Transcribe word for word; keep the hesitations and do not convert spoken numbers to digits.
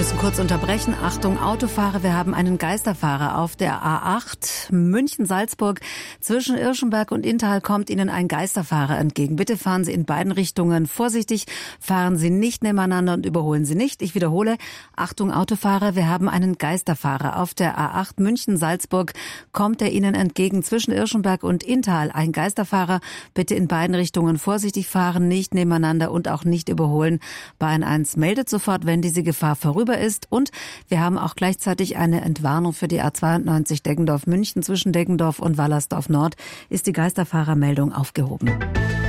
müssen kurz unterbrechen. Achtung, Autofahrer, wir haben einen Geisterfahrer auf der A acht München-Salzburg. Zwischen Irschenberg und Inntal kommt Ihnen ein Geisterfahrer entgegen. Bitte fahren Sie in beiden Richtungen vorsichtig, fahren Sie nicht nebeneinander und überholen Sie nicht. Ich wiederhole, Achtung, Autofahrer, wir haben einen Geisterfahrer auf der A acht München-Salzburg. Kommt er Ihnen entgegen zwischen Irschenberg und Inntal ein Geisterfahrer. Bitte in beiden Richtungen vorsichtig fahren, nicht nebeneinander und auch nicht überholen. Bahn eins meldet sofort, wenn diese Gefahr vorüber ist. Und wir haben auch gleichzeitig eine Entwarnung für die A zweiundneunzig Deggendorf-München. Zwischen Deggendorf und Wallersdorf Nord ist die Geisterfahrermeldung aufgehoben.